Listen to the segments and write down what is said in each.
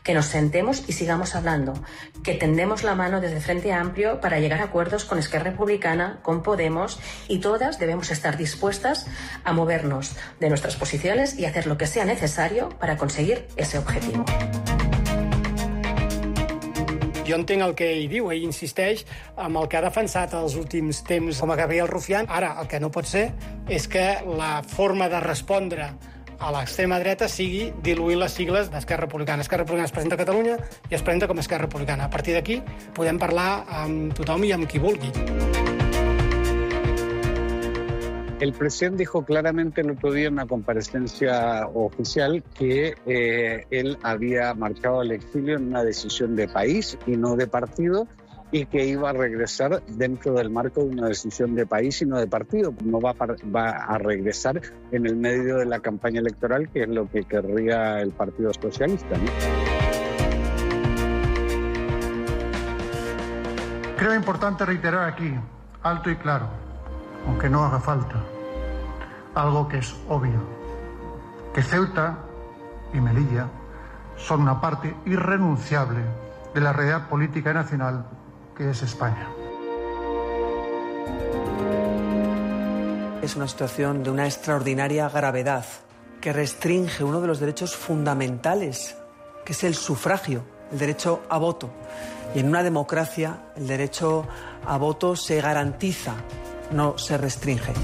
que nos sentemos y sigamos hablando, que tendemos la mano desde Frente Amplio para llegar a acuerdos con Esquerra Republicana, con Podemos, y todas debemos estar dispuestas a movernos de nuestras posiciones y hacer lo que sea necesario para conseguir ese objetivo. Jo entenc el que ell diu, ell insisteix amb el que ha defensat els últims temps com a Gabriel Rufián. Ara, el que no pot ser és que la forma de respondre a l'extrema dreta sigui diluint les sigles d'Esquerra Republicana. Esquerra Republicana es presenta a Catalunya i es presenta com a Esquerra Republicana. A partir d'aquí podem parlar amb tothom i amb qui vulgui. El presidente dijo claramente el otro día en una comparecencia oficial que él había marchado al exilio en una decisión de país y no de partido, y que iba a regresar dentro del marco de una decisión de país y no de partido. No va a regresar en el medio de la campaña electoral, que es lo que querría el Partido Socialista, ¿no? Creo importante reiterar aquí, alto y claro, aunque no haga falta, algo que es obvio, que Ceuta y Melilla son una parte irrenunciable de la realidad política nacional que es España. Es una situación de una extraordinaria gravedad que restringe uno de los derechos fundamentales, que es el sufragio, el derecho a voto. Y en una democracia el derecho a voto se garantiza, no se restringe.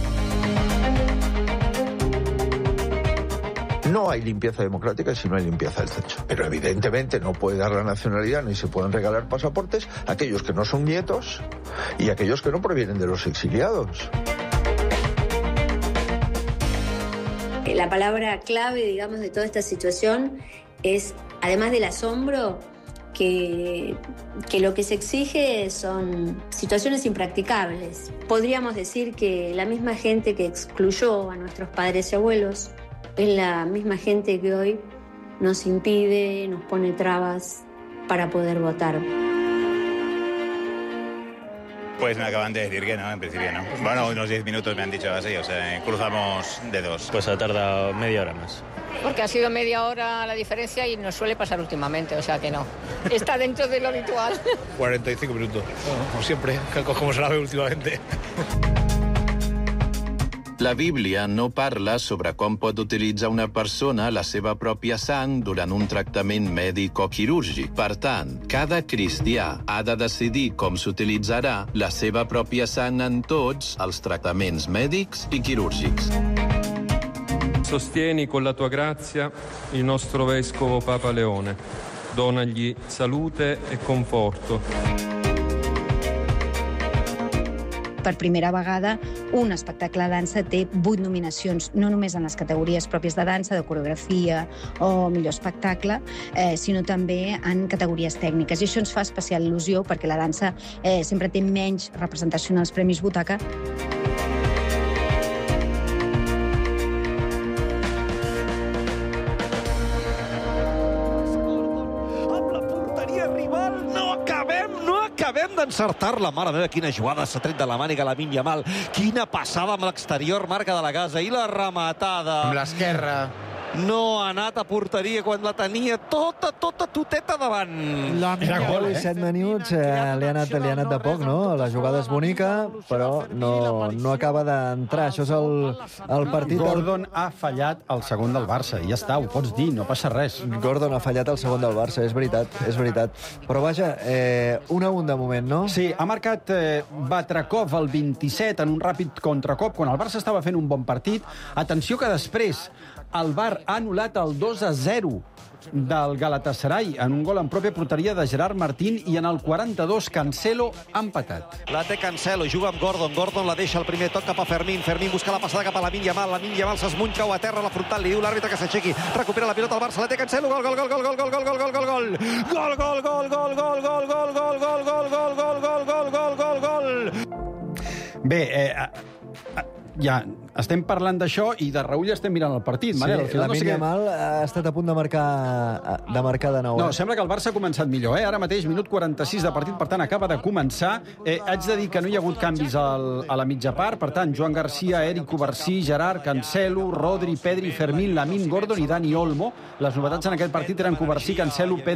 No hay limpieza democrática si no hay limpieza del censo. Pero evidentemente no puede dar la nacionalidad ni se pueden regalar pasaportes a aquellos que no son nietos y a aquellos que no provienen de los exiliados. La palabra clave, digamos, de toda esta situación es, además del asombro, que lo que se exige son situaciones impracticables. Podríamos decir que la misma gente que excluyó a nuestros padres y abuelos es la misma gente que hoy nos impide, nos pone trabas para poder votar. Pues me acaban de decir que no, en principio no. Bueno, unos 10 minutos me han dicho así, o sea, cruzamos dedos. Pues ha tardado media hora más. Porque ha sido media hora la diferencia y nos suele pasar últimamente, o sea que no. Está dentro de lo habitual. 45 minutos, como siempre, como se la ve últimamente. La Bíblia no parla sobre com pot utilitzar una persona la seva pròpia sang durant un tractament mèdic o quirúrgic. Per tant, cada cristià ha de decidir com s'utilitzarà la seva pròpia sang en tots els tractaments mèdics i quirúrgics. Sostieni con la tua grazia il nostro vescovo Papa Leone. Donagli salute e conforto. Per primera vegada, un espectacle de dansa té 8 nominacions, no només en les categories pròpies de dansa, de coreografia o millor espectacle, sinó també en categories tècniques. I això ens fa especial il·lusió perquè la dansa sempre té menys representació en els Premis Butaca. Acabem d'encertar la mare meva, quina jugada s'ha tret de la màniga Lamine Yamal, quina passada amb l'exterior, marca de la casa, i la rematada amb l'esquerra. No ha anat a porteria quan la tenia tota tuteta davant. Era gol, 7 minuts, li ha anat de poc, no? La jugada és bonica, però no acaba d'entrar. Això és el partit... Gordon ha fallat el segon del Barça, i ja està, ho pots dir, no passa res. Gordon ha fallat el segon del Barça, és veritat. Però vaja, 1-1 de moment, no? Sí, ha marcat Batrakov al 27 en un ràpid contracop, quan el Barça estava fent un bon partit. Atenció que després el VAR ha anul·lat el 2-0 del Galatasaray en un gol en pròpia porteria de Gerard Martín, i en el 42 Cancelo ha empatat. La té Cancelo, juga amb Gordon. Gordon la deixa al primer toc cap a Fermín. Fermín busca la passada cap a Lamine Yamal. Lamine Yamal s'esmuny, cau a terra a la frontal. Li diu l'àrbitre que s'aixequi. Recupera la pilota al Barça. La té Cancelo. Gol, gol, gol, gol, gol, gol, gol, gol, gol, gol, gol. Gol, gol, gol, gol, gol, gol, gol, gol, gol, gol, gol, gol, gol, gol, gol, gol, gol. Bé, ja estem parlant d'això i de reull estem mirant el partit. Sí, Lamine Yamal ha estat a punt de marcar de nou. No, sembla que el Barça ha començat millor, Ara mateix, minut 46 de partit, per tant, acaba de començar. Haig de dir que no hi ha hagut canvis a la mitja part, per tant, Joan Garcia, Eric Covarsí, Gerard, Cancelo, Rodri, Pedri, Fermín, Lamine, Gordon i Dani Olmo. Les novetats en aquest partit eren Covarsí, Cancelo, Pedri,